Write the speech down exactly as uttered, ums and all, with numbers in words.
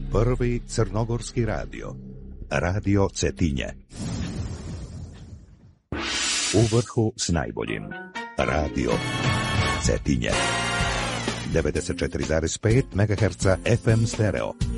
Prvi crnogorski radio. Radio Cetinje. U vrhu s najboljim. Radio Cetinje. devedeset četiri zarez pet megaherca F M stereo.